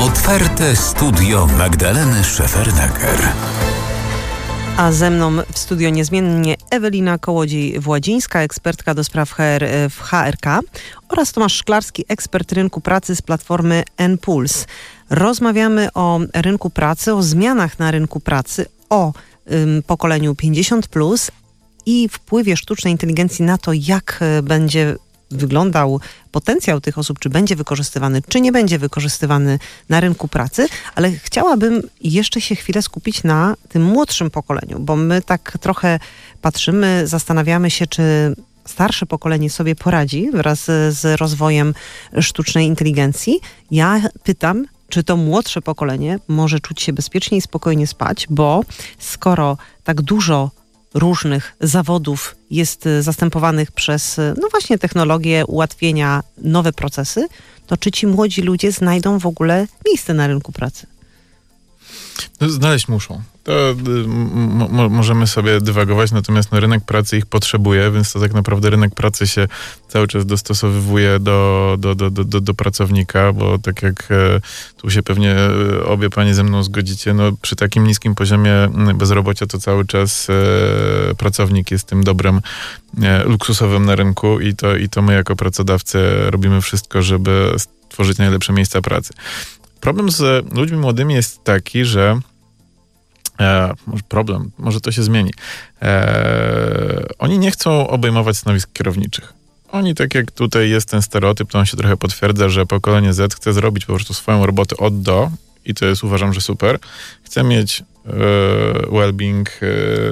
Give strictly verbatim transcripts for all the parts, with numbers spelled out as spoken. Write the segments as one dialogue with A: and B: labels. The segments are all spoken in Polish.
A: Otwarte studio Magdaleny Szefernaker.
B: A ze mną w studio niezmiennie Ewelina Kołodziej-Władzińska, ekspertka do spraw H R w H R K, oraz Tomasz Szklarski, ekspert rynku pracy z platformy N-Puls. Rozmawiamy o rynku pracy, o zmianach na rynku pracy, o ym, pokoleniu pięćdziesiąt plus i wpływie sztucznej inteligencji na to, jak y, będzie wyglądał potencjał tych osób, czy będzie wykorzystywany, czy nie będzie wykorzystywany na rynku pracy, ale chciałabym jeszcze się chwilę skupić na tym młodszym pokoleniu, bo my tak trochę patrzymy, zastanawiamy się, czy starsze pokolenie sobie poradzi wraz z rozwojem sztucznej inteligencji. Ja pytam, czy to młodsze pokolenie może czuć się bezpiecznie i spokojnie spać, bo skoro tak dużo różnych zawodów jest zastępowanych przez, no właśnie, technologię, ułatwienia, nowe procesy, to czy ci młodzi ludzie znajdą w ogóle miejsce na rynku pracy?
C: No, znaleźć muszą. To y, m- m- możemy sobie dywagować, natomiast no, rynek pracy ich potrzebuje, więc to tak naprawdę rynek pracy się cały czas dostosowywuje do, do, do, do, do, do pracownika, bo tak jak e, tu się pewnie e, obie panie ze mną zgodzicie, no przy takim niskim poziomie bezrobocia to cały czas e, pracownik jest tym dobrem e, luksusowym na rynku i to, i to my jako pracodawcy robimy wszystko, żeby stworzyć najlepsze miejsca pracy. Problem z ludźmi młodymi jest taki, że e, może problem, może to się zmieni. E, oni nie chcą obejmować stanowisk kierowniczych. Oni, tak jak tutaj jest ten stereotyp, to on się trochę potwierdza, że pokolenie Z chce zrobić po prostu swoją robotę od do i to jest, uważam, że super. Chce mieć e, well-being e,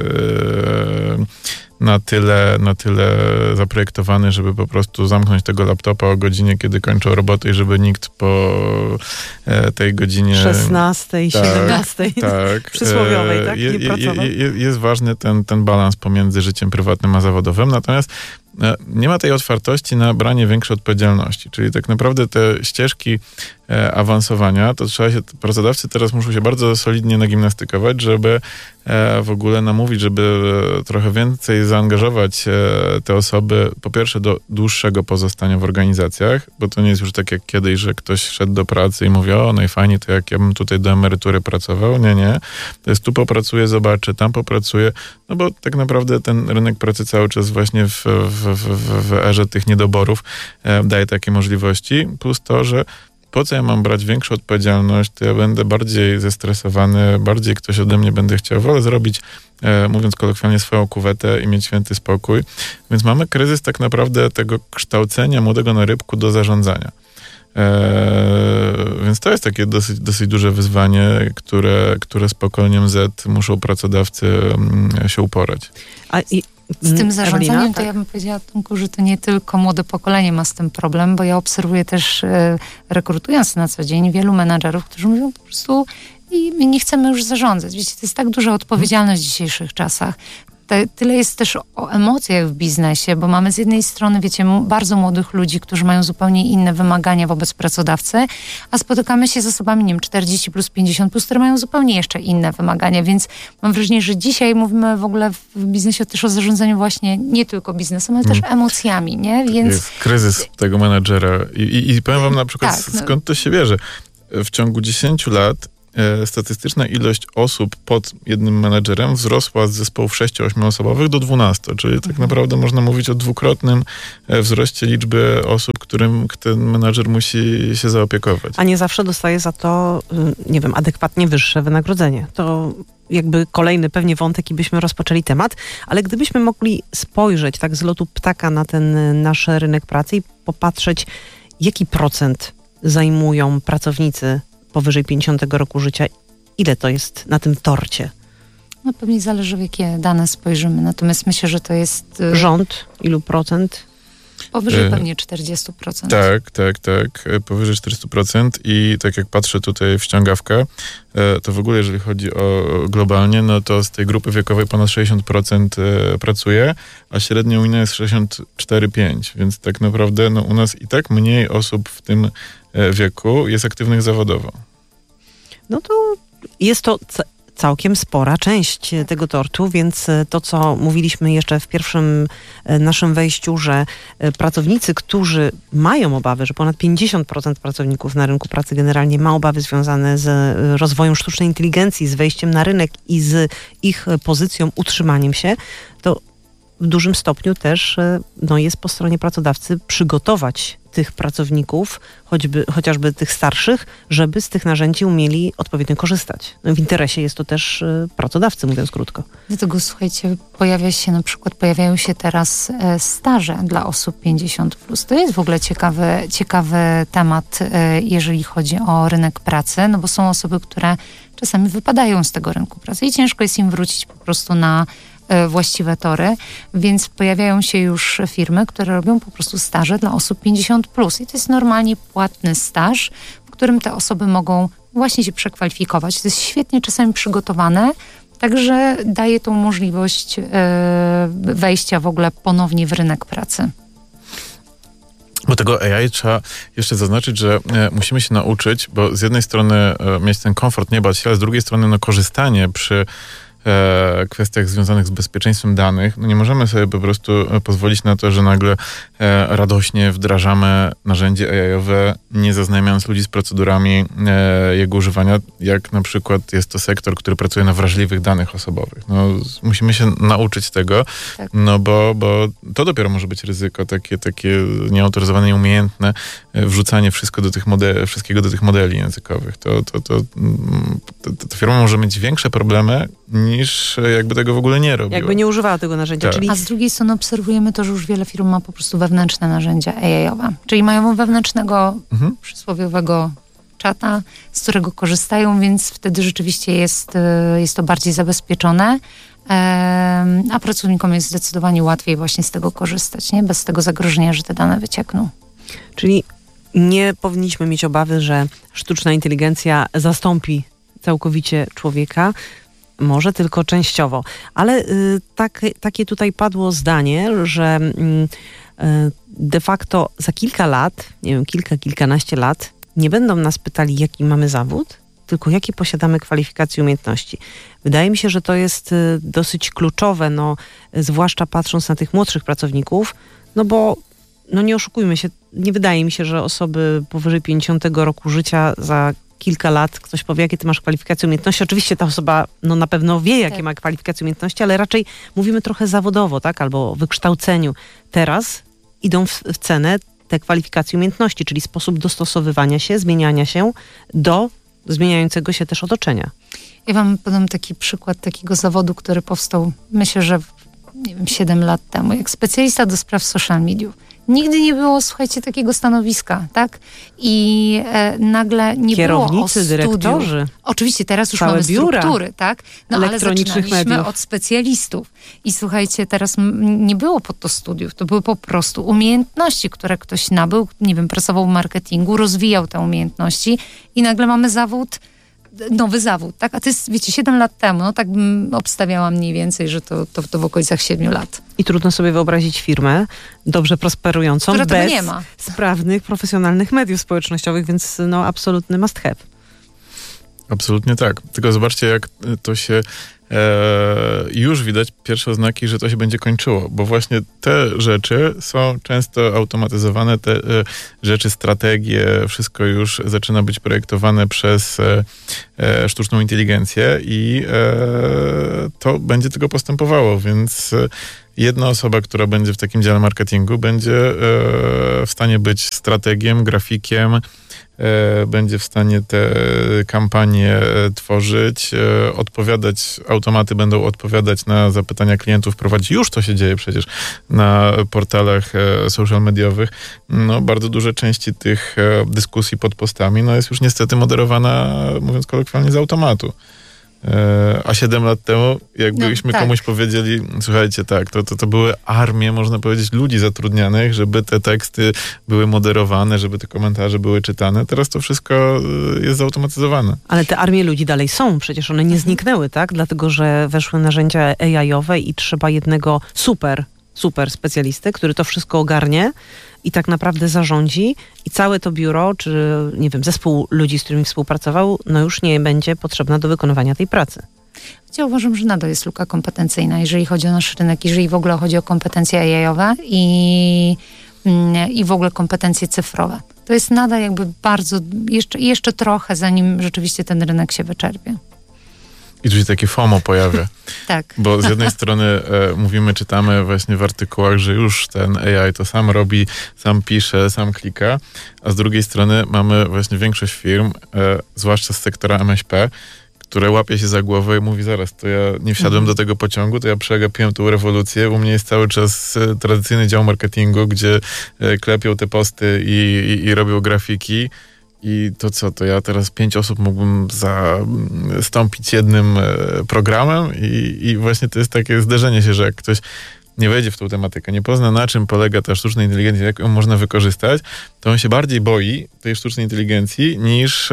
C: na tyle, na tyle zaprojektowany, żeby po prostu zamknąć tego laptopa o godzinie, kiedy kończą robotę i żeby nikt po e, tej godzinie...
B: szesnastej,
C: tak,
B: siedemnastej
C: tak,
B: przysłowiowej, tak?
C: Je,
B: nie
C: je,
B: pracował.
C: je, je, jest ważny ten, ten balans pomiędzy życiem prywatnym a zawodowym, natomiast nie ma tej otwartości na branie większej odpowiedzialności, czyli tak naprawdę te ścieżki e, awansowania, to trzeba się, pracodawcy teraz muszą się bardzo solidnie nagimnastykować, żeby e, w ogóle namówić, żeby e, trochę więcej zaangażować e, te osoby, po pierwsze do dłuższego pozostania w organizacjach, bo to nie jest już tak jak kiedyś, że ktoś szedł do pracy i mówi, o najfajniej, to jak ja bym tutaj do emerytury pracował. Nie, nie. To jest tu popracuję, zobaczę, tam popracuję, no bo tak naprawdę ten rynek pracy cały czas właśnie w, w W, w, w erze tych niedoborów e, daje takie możliwości, plus to, że po co ja mam brać większą odpowiedzialność, to ja będę bardziej zestresowany, bardziej ktoś ode mnie będzie chciał, wolę zrobić, e, mówiąc kolokwialnie, swoją kuwetę i mieć święty spokój. Więc mamy kryzys tak naprawdę tego kształcenia młodego na rybku do zarządzania. Eee, więc to jest takie dosyć, dosyć duże wyzwanie, które, które z pokoleniem Z muszą pracodawcy um, się uporać.
B: A i
D: Z tym zarządzaniem
B: Ewelina,
D: to ja bym powiedziała, Tomku, że to nie tylko młode pokolenie ma z tym problem, bo ja obserwuję też, e, rekrutując na co dzień, wielu menadżerów, którzy mówią po prostu i my nie chcemy już zarządzać. Wiecie, to jest tak duża odpowiedzialność w dzisiejszych czasach. Te, tyle jest też o emocjach w biznesie, bo mamy z jednej strony, wiecie, m- bardzo młodych ludzi, którzy mają zupełnie inne wymagania wobec pracodawcy, a spotykamy się z osobami, nie wiem, czterdzieści plus, pięćdziesiąt plus, które mają zupełnie jeszcze inne wymagania, więc mam wrażenie, że dzisiaj mówimy w ogóle w biznesie też o zarządzaniu właśnie nie tylko biznesem, ale też emocjami, nie? Więc
C: jest kryzys tego menadżera i, i, i powiem wam na przykład,
D: Tak, no.
C: skąd to się bierze. W ciągu dziesięciu lat statystyczna ilość osób pod jednym menedżerem wzrosła z zespołów sześciu-ośmioosobowych do dwunastu, czyli tak mhm. naprawdę można mówić o dwukrotnym wzroście liczby osób, którym ten menedżer musi się zaopiekować.
B: A nie zawsze dostaje za to, nie wiem, adekwatnie wyższe wynagrodzenie. To jakby kolejny pewnie wątek i byśmy rozpoczęli temat, ale gdybyśmy mogli spojrzeć tak z lotu ptaka na ten nasz rynek pracy i popatrzeć, jaki procent zajmują pracownicy powyżej pięćdziesiątego roku życia, ile to jest na tym torcie?
D: no pewnie zależy, w jakie dane spojrzymy. Natomiast myślę, że to jest...
B: Rząd? Ilu procent?
D: Powyżej
C: e,
D: pewnie czterdzieści procent.
C: Tak, tak, tak. Powyżej czterdzieści procent i tak jak patrzę tutaj w ściągawkę, to w ogóle jeżeli chodzi o globalnie, no to z tej grupy wiekowej ponad sześćdziesiąt procent pracuje, a średnia unijna jest sześćdziesiąt cztery przecinek pięć, więc tak naprawdę no, u nas i tak mniej osób w tym wieku jest aktywnych zawodowo.
B: No to jest to całkiem spora część tego tortu, więc to, co mówiliśmy jeszcze w pierwszym naszym wejściu, że pracownicy, którzy mają obawy, że ponad pięćdziesiąt procent pracowników na rynku pracy generalnie ma obawy związane z rozwojem sztucznej inteligencji, z wejściem na rynek i z ich pozycją, utrzymaniem się, to w dużym stopniu też no, jest po stronie pracodawcy przygotować tych pracowników, choćby, chociażby tych starszych, żeby z tych narzędzi umieli odpowiednio korzystać. No, w interesie jest to też pracodawcy, mówiąc krótko.
D: Dlatego, słuchajcie, pojawia się na przykład, pojawiają się teraz staże dla osób pięćdziesiąt plus. To jest w ogóle ciekawy, ciekawy temat, jeżeli chodzi o rynek pracy, no bo są osoby, które czasami wypadają z tego rynku pracy i ciężko jest im wrócić po prostu na właściwe tory, więc pojawiają się już firmy, które robią po prostu staże dla osób pięćdziesiąt plus. I to jest normalnie płatny staż, w którym te osoby mogą właśnie się przekwalifikować. To jest świetnie czasami przygotowane, także daje tą możliwość wejścia w ogóle ponownie w rynek pracy.
C: Bo tego A I trzeba jeszcze zaznaczyć, że e, musimy się nauczyć, bo z jednej strony e, mieć ten komfort, nie bać się, ale z drugiej strony no, korzystanie przy e, kwestiach związanych z bezpieczeństwem danych. No, nie możemy sobie po prostu pozwolić na to, że nagle e, radośnie wdrażamy narzędzie A I-owe, nie zaznajamiając ludzi z procedurami e, jego używania, jak na przykład jest to sektor, który pracuje na wrażliwych danych osobowych. No, musimy się nauczyć tego, tak. no bo, bo to dopiero może być ryzyko, takie, takie nieautoryzowane, nieumiejętne wrzucanie wszystko do tych modeli, wszystkiego do tych modeli językowych. To, to, to, to, to, to firma może mieć większe problemy, niż jakby tego w ogóle nie robiła.
B: Jakby nie używała tego narzędzia.
C: Tak.
B: Czyli...
D: A z drugiej strony obserwujemy to, że już wiele firm ma po prostu wewnętrzne narzędzia A I-owe. Czyli mają wewnętrznego, mhm. przysłowiowego czata, z którego korzystają, więc wtedy rzeczywiście jest, jest to bardziej zabezpieczone, a pracownikom jest zdecydowanie łatwiej właśnie z tego korzystać, nie? Bez tego zagrożenia, że te dane wyciekną.
B: Czyli nie powinniśmy mieć obawy, że sztuczna inteligencja zastąpi całkowicie człowieka, może tylko częściowo. Ale y, tak, takie tutaj padło zdanie, że y, y, de facto za kilka lat, nie wiem, kilka, kilkanaście lat, nie będą nas pytali, jaki mamy zawód, tylko jakie posiadamy kwalifikacje i umiejętności. Wydaje mi się, że to jest y, dosyć kluczowe, no, zwłaszcza patrząc na tych młodszych pracowników, no bo no nie oszukujmy się, nie wydaje mi się, że osoby powyżej pięćdziesiątego roku życia za kilka lat ktoś powie, jakie ty masz kwalifikacje, umiejętności. Oczywiście ta osoba no, na pewno wie, jakie tak. ma kwalifikacje, umiejętności, ale raczej mówimy trochę zawodowo, tak, albo o wykształceniu. Teraz idą w, w cenę te kwalifikacje, umiejętności, czyli sposób dostosowywania się, zmieniania się do zmieniającego się też otoczenia.
D: Ja wam podam taki przykład takiego zawodu, który powstał, myślę, że nie wiem, siedem lat temu, jak specjalista do spraw social mediów. Nigdy nie było, słuchajcie, takiego stanowiska, tak? I e, nagle nie
B: Kierownicy,
D: było o studiu.
B: dyrektorzy.
D: Oczywiście teraz już
B: Całe
D: mamy
B: biura
D: struktury, tak? No ale zaczynaliśmy mediów. od specjalistów. I słuchajcie, teraz m- nie było pod to studiów. To były po prostu umiejętności, które ktoś nabył, nie wiem, pracował w marketingu, rozwijał te umiejętności i nagle mamy zawód, nowy zawód, tak? A to jest, wiecie, siedem lat temu, no tak bym obstawiała mniej więcej, że to, to, to w okolicach siedmiu lat.
B: I trudno sobie wyobrazić firmę dobrze prosperującą
D: Która
B: bez
D: nie ma.
B: sprawnych, profesjonalnych mediów społecznościowych, więc no absolutny must have.
C: Absolutnie tak. Tylko zobaczcie, jak to się e, już widać pierwsze oznaki, że to się będzie kończyło, bo właśnie te rzeczy są często automatyzowane, te e, rzeczy, strategie, wszystko już zaczyna być projektowane przez e, e, sztuczną inteligencję i e, to będzie tego postępowało, więc e, jedna osoba, która będzie w takim dziale marketingu, będzie e, w stanie być strategiem, grafikiem, e, będzie w stanie te kampanie tworzyć, e, odpowiadać, automaty będą odpowiadać na zapytania klientów, prowadzić, już to się dzieje przecież na portalach e, social mediowych. No, bardzo duże części tych e, dyskusji pod postami, no, jest już niestety moderowana, mówiąc kolokwialnie, z automatu. A siedem lat temu, jakbyśmy no, tak. komuś powiedzieli, słuchajcie, tak, to, to, to były armie, można powiedzieć, ludzi zatrudnianych, żeby te teksty były moderowane, żeby te komentarze były czytane. Teraz to wszystko jest zautomatyzowane.
B: Ale te armie ludzi dalej są, przecież one nie zniknęły, tak? Dlatego, że weszły narzędzia A I-owe i trzeba jednego super, super specjalisty, który to wszystko ogarnie i tak naprawdę zarządzi i całe to biuro, czy nie wiem, zespół ludzi, z którymi współpracował, no już nie będzie potrzebna do wykonywania tej pracy.
D: Ja uważam, że nadal jest luka kompetencyjna, jeżeli chodzi o nasz rynek, jeżeli w ogóle chodzi o kompetencje A I-owe i, i w ogóle kompetencje cyfrowe. To jest nadal jakby bardzo, jeszcze, jeszcze trochę, zanim rzeczywiście ten rynek się wyczerpie.
C: I tu się takie FOMO pojawia.
D: Tak.
C: Bo z jednej strony e, mówimy, czytamy właśnie w artykułach, że już ten A I to sam robi, sam pisze, sam klika, a z drugiej strony mamy właśnie większość firm, e, zwłaszcza z sektora M S P, które łapie się za głowę i mówi, zaraz, to ja nie wsiadłem do tego pociągu, to ja przegapiłem tą rewolucję, u mnie jest cały czas e, tradycyjny dział marketingu, gdzie e, klepią te posty i, i, i robią grafiki. I to co, to ja teraz pięć osób mógłbym zastąpić jednym programem i, i właśnie to jest takie zderzenie się, że jak ktoś nie wejdzie w tą tematykę, nie pozna, na czym polega ta sztuczna inteligencja, jak ją można wykorzystać, to on się bardziej boi tej sztucznej inteligencji, niż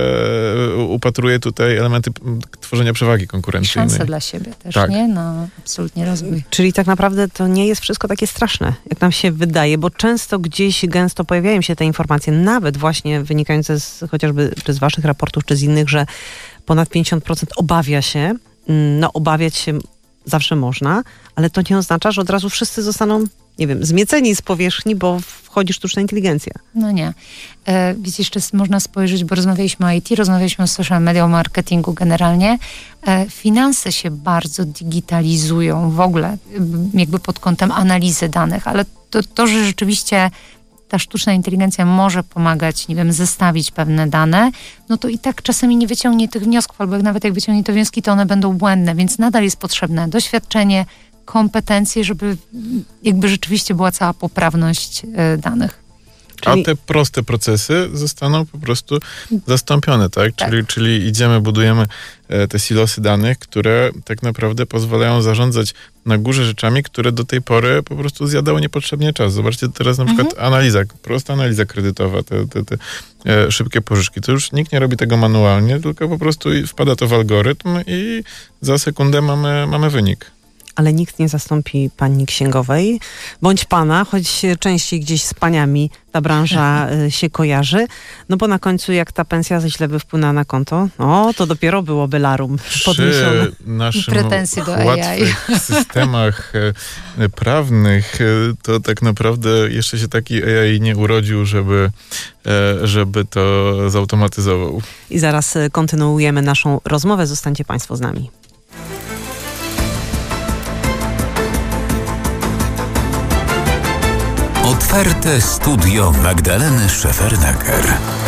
C: e, upatruje tutaj elementy tworzenia przewagi konkurencyjnej.
D: Szanse dla siebie też,
C: tak.
D: nie? No, absolutnie rozwój.
B: Czyli tak naprawdę to nie jest wszystko takie straszne, jak nam się wydaje, bo często gdzieś gęsto pojawiają się te informacje, nawet właśnie wynikające z, chociażby czy z waszych raportów, czy z innych, że ponad pięćdziesiąt procent obawia się, no obawiać się zawsze można, ale to nie oznacza, że od razu wszyscy zostaną, nie wiem, zmieceni z powierzchni, bo wchodzi sztuczna inteligencja.
D: No nie. E, wiecie, jeszcze można spojrzeć, bo rozmawialiśmy o I T, rozmawialiśmy o social media, o marketingu generalnie. E, finanse się bardzo digitalizują w ogóle, jakby pod kątem analizy danych, ale to, to że rzeczywiście ta sztuczna inteligencja może pomagać, nie wiem, zestawić pewne dane, no to i tak czasami nie wyciągnie tych wniosków, albo nawet jak wyciągnie te wnioski, to one będą błędne, więc nadal jest potrzebne doświadczenie, kompetencje, żeby jakby rzeczywiście była cała poprawność y, danych.
C: Czyli... A te proste procesy zostaną po prostu zastąpione, tak?
D: tak.
C: Czyli, czyli idziemy, budujemy e, te silosy danych, które tak naprawdę pozwalają zarządzać na górze rzeczami, które do tej pory po prostu zjadały niepotrzebnie czas. Zobaczcie teraz na przykład mhm. analiza, prosta analiza kredytowa, te, te, te e, szybkie pożyczki. To już nikt nie robi tego manualnie, tylko po prostu wpada to w algorytm i za sekundę mamy, mamy wynik.
B: Ale nikt nie zastąpi pani księgowej, bądź pana, choć częściej gdzieś z paniami ta branża się kojarzy. No bo na końcu jak ta pensja źle by wpłynęła na konto, no to dopiero byłoby larum podniesione.
C: Przy naszym
D: pretensje do A I.
C: łatwych systemach prawnych to tak naprawdę jeszcze się taki A I nie urodził, żeby, żeby to zautomatyzował.
B: I zaraz kontynuujemy naszą rozmowę. Zostańcie państwo z nami.
A: Otwarte studio Magdaleny Szefernaker.